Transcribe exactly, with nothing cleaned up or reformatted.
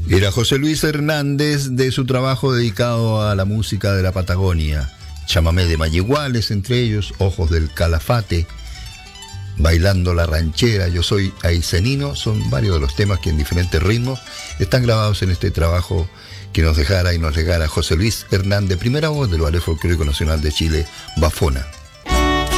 Era José Luis Hernández, de su trabajo dedicado a la música de la Patagonia. Chamamé de Mayiguales, entre ellos Ojos del Calafate, Bailando la Ranchera, Yo Soy Aicenino, son varios de los temas que en diferentes ritmos están grabados en este trabajo que nos dejara y nos regala José Luis Hernández, primera voz del Ballet Folclórico Nacional de Chile, Bafona.